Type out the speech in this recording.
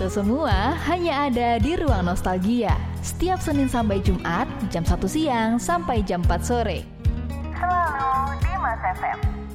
itu semua hanya ada di Ruang Nostalgia. Setiap Senin sampai Jumat, jam 1 siang sampai jam 4 sore. Selalu di Mas FM.